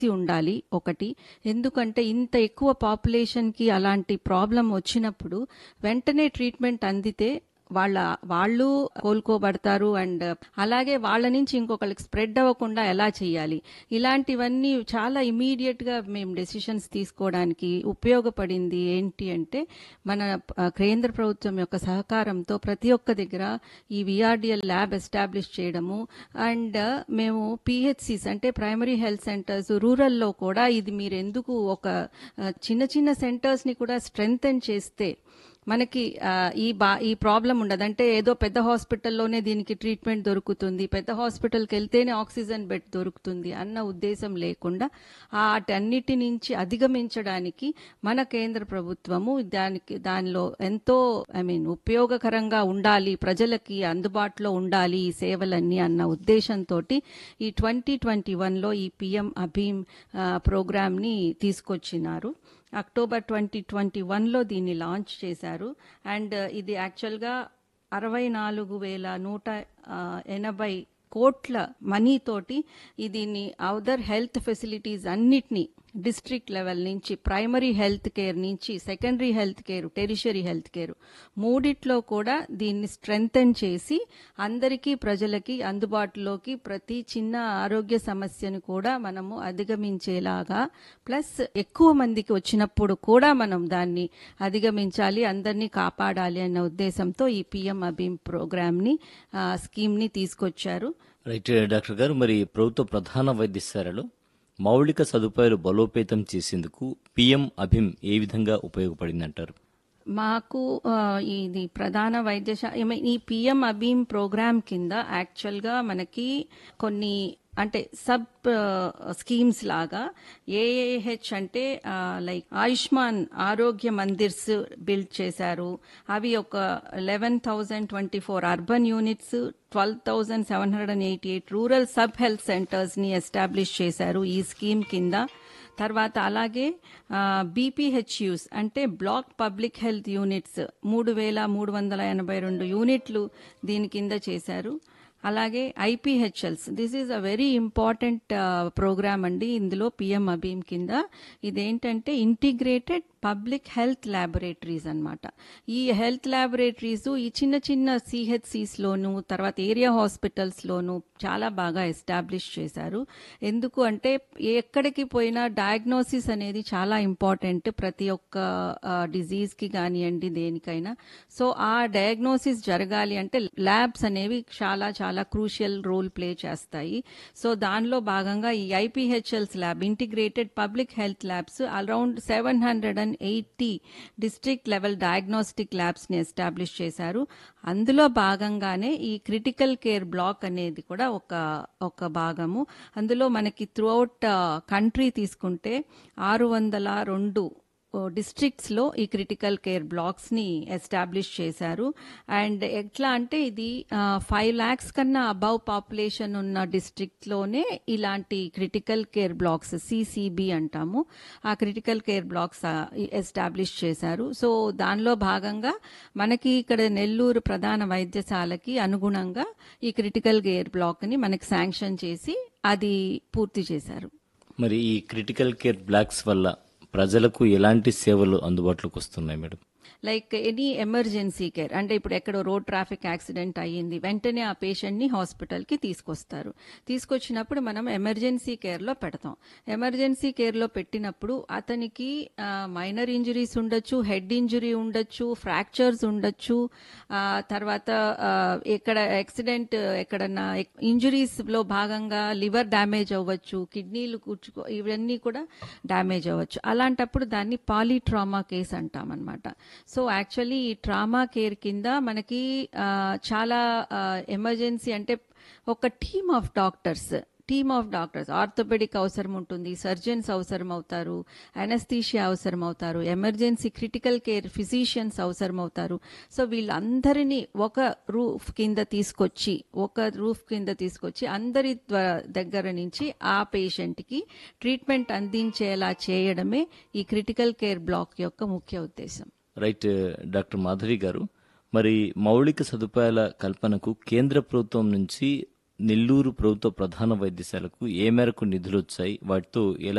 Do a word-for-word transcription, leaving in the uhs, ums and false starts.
ఉండాలి ఒకటి. ఎందుకంటే ఇంత ఎక్కువ పాపులేషన్‌కి అలాంటి ప్రాబ్లమ్ వచ్చినప్పుడు వెంటనే ట్రీట్మెంట్ అందితే వాళ్ళ వాళ్ళు కోలుకోబడతారు. అండ్ అలాగే వాళ్ళ నుంచి ఇంకొకళ్ళకి స్ప్రెడ్ అవ్వకుండా ఎలా చేయాలి, ఇలాంటివన్నీ చాలా ఇమీడియట్గా మేము డెసిషన్స్ తీసుకోవడానికి ఉపయోగపడింది. ఏంటి అంటే మన ఆ, కేంద్ర ప్రభుత్వం యొక్క సహకారంతో ప్రతి ఒక్క దగ్గర ఈ విఆర్డిఎల్ ల్యాబ్ ఎస్టాబ్లిష్ చేయడము. అండ్ మేము పిహెచ్సిస్ అంటే ప్రైమరీ హెల్త్ సెంటర్స్ రూరల్లో కూడా ఇది మీరు ఎందుకు ఒక ఆ, చిన్న చిన్న సెంటర్స్ని కూడా స్ట్రెంగ్తెన్ చేస్తే మనకి ఆ, ఈ బా ఈ ప్రాబ్లం ఉండదు. అంటే ఏదో పెద్ద హాస్పిటల్లోనే దీనికి ట్రీట్మెంట్ దొరుకుతుంది, పెద్ద హాస్పిటల్కి వెళ్తేనే ఆక్సిజన్ బెడ్ దొరుకుతుంది అన్న ఉద్దేశం లేకుండా వాటన్నిటి నుంచి అధిగమించడానికి మన కేంద్ర ప్రభుత్వము దానికి దానిలో ఎంతో ఐ మీన్ ఉపయోగకరంగా ఉండాలి, ప్రజలకి అందుబాటులో ఉండాలి ఈ సేవలన్నీ అన్న ఉద్దేశంతో ఈ ట్వంటీ ట్వంటీ వన్లో ఈ పిఎం అభీమ్ ప్రోగ్రామ్ని తీసుకొచ్చినారు. అక్టోబర్ ట్వంటీ ట్వంటీ వన్లో దీన్ని లాంచ్ చేశారు. అండ్ ఇది యాక్చువల్గా అరవై నాలుగు వేల నూట ఆ, ఎనభై కోట్ల మనీతోటి దీన్ని అదర్ హెల్త్ ఫెసిలిటీస్ అన్నిటినీ డిస్ట్రిక్ట్ లెవెల్ నుంచి ప్రైమరీ హెల్త్ కేర్ నుంచి secondary health care, tertiary health care మూడిట్లో కూడా దీన్ని స్ట్రెంగ్తెన్ చేసి అందరికీ ప్రజలకి అందుబాటులోకి ప్రతి చిన్న ఆరోగ్య సమస్యను కూడా మనము అధిగమించేలాగా, ప్లస్ ఎక్కువ మందికి వచ్చినప్పుడు కూడా మనం దాన్ని అధిగమించాలి, అందరినీ కాపాడాలి అన్న ఉద్దేశంతో ఈ పిఎం అభీమ్ ప్రోగ్రామ్ని స్కీమ్ని తీసుకొచ్చారు. రైట్ డాక్టర్ గారు, మరి ప్రభుత్వ ప్రధాన వైద్యశాలలో మౌలిక సదుపాయాలు బలోపేతం చేసేందుకు పిఎం అభిమ్ ఏ విధంగా ఉపయోగపడిందంటారు? మాకు ఆ, ఇది ప్రధాన వైద్యశాల ఈ పిఎం అభీమ్ ప్రోగ్రామ్ కింద యాక్చువల్గా మనకి కొన్ని అంటే సబ్ స్కీమ్స్ లాగా ఏఏహెచ్ అంటే లైక్ ఆయుష్మాన్ ఆరోగ్య మందిర్స్ బిల్డ్ చేశారు. అవి ఒక eleven thousand twenty four urban units, twelve thousand seven hundred and eighty eight rural sub health సెంటర్స్ని establish చేశారు ఈ స్కీమ్ కింద. తర్వాత అలాగే బీపీహెచ్యూస్ అంటే బ్లాక్ పబ్లిక్ హెల్త్ యూనిట్స్ మూడు వేల మూడు వందల ఎనభై రెండు యూనిట్లు దీని కింద చేశారు. అలాగే IPHLs, this is a very important programme అండి. ఇందులో పిఎం అభీమ్ కింద ఇదేంటంటే ఇంటిగ్రేటెడ్ పబ్లిక్ హెల్త్ ల్యాబొరేటరీస్ అన్నమాట. ఈ హెల్త్ ల్యాబొరేటరీస్ ఈ చిన్న చిన్న సిహెచ్సిస్లోను తర్వాత ఏరియా హాస్పిటల్స్లోను చాలా బాగా ఎస్టాబ్లిష్ చేశారు. ఎందుకు అంటే ఎక్కడికి పోయినా డయాగ్నోసిస్ అనేది చాలా ఇంపార్టెంట్ ప్రతి ఒక్క డిజీజ్కి కానివ్వండి దేనికైనా. సో ఆ డయాగ్నోసిస్ జరగాలి అంటే ల్యాబ్స్ అనేవి చాలా చాలా క్రూషియల్ రోల్ ప్లే చేస్తాయి. సో దానిలో భాగంగా ఈ IPHLs lab integrated public health labs around seven hundred and eighty district level diagnostic ల్యాబ్స్ని establish చేశారు. అందులో భాగంగానే ఈ క్రిటికల్ కేర్ బ్లాక్ అనేది కూడా ఒక ఒక భాగము. అందులో మనకి త్రూఅవుట్ కంట్రీ తీసుకుంటే ఆరు వందల రెండు డిస్ట్రిక్ట్స్లో ఈ క్రిటికల్ కేర్ బ్లాక్స్ని ఎస్టాబ్లిష్ చేశారు. అండ్ ఎట్లా అంటే ఇది ఫైవ్ ల్యాక్స్ కన్నా అబవ్ పాపులేషన్ ఉన్న డిస్ట్రిక్ట్లోనే ఇలాంటి క్రిటికల్ కేర్ బ్లాక్స్ సిసిబి అంటాము, ఆ క్రిటికల్ కేర్ బ్లాక్స్ ఎస్టాబ్లిష్ చేశారు. సో దానిలో భాగంగా మనకి ఇక్కడ నెల్లూరు ప్రధాన వైద్యశాలకి అనుగుణంగా ఈ క్రిటికల్ కేర్ బ్లాక్ని మనకి శాంక్షన్ చేసి అది పూర్తి చేశారు. మరి ఈ క్రిటికల్ కేర్ బ్లాక్స్ వల్ల ప్రజలకు ఎలాంటి సేవలు అందుబాటులోకి వస్తున్నాయి madam? Like any emergency care అంటే ఇప్పుడు ఎక్కడో రోడ్ ట్రాఫిక్ యాక్సిడెంట్ అయ్యింది, వెంటనే ఆ పేషెంట్ని హాస్పిటల్కి తీసుకొస్తారు. తీసుకొచ్చినప్పుడు మనం ఎమర్జెన్సీ కేర్లో పెడతాం. ఎమర్జెన్సీ కేర్లో పెట్టినప్పుడు అతనికి మైనర్ ఇంజరీస్ ఉండొచ్చు, హెడ్ ఇంజరీ ఉండొచ్చు, ఫ్రాక్చర్స్ ఉండొచ్చు, తర్వాత ఎక్కడ యాక్సిడెంట్ ఎక్కడన్నా ఇంజరీస్లో భాగంగా లివర్ డ్యామేజ్ అవ్వచ్చు, కిడ్నీలు కూర్చుకో ఇవన్నీ కూడా డ్యామేజ్ అవ్వచ్చు. అలాంటప్పుడు దాన్ని పాలీట్రామా కేస్ అంటాం అనమాట. సో యాక్చువల్లీ ఈ ట్రామా కేర్ కింద మనకి చాలా ఎమర్జెన్సీ అంటే ఒక team of doctors team of doctors orthopaedic అవసరం ఉంటుంది, సర్జన్స్ అవసరం అవుతారు, అనస్థీషియా అవసరం అవుతారు, ఎమర్జెన్సీ క్రిటికల్ కేర్ ఫిజిషియన్స్ అవసరం అవుతారు. సో వీళ్ళందరినీ ఒక రూఫ్ కింద తీసుకొచ్చి ఒక రూఫ్ కింద తీసుకొచ్చి అందరి దగ్గర నుంచి ఆ పేషెంట్కి ట్రీట్మెంట్ అందించేలా చేయడమే ఈ క్రిటికల్ కేర్ బ్లాక్ యొక్క ముఖ్య ఉద్దేశం. రైట్ డాక్టర్ మాధవి గారు, మరి మౌలిక సదుపాయాల కల్పనకు కేంద్ర ప్రభుత్వం నుంచి నెల్లూరు ప్రభుత్వ ప్రధాన వైద్యశాలకు ఏ మేరకు నిధులు వచ్చాయి, వాటితో ఎలా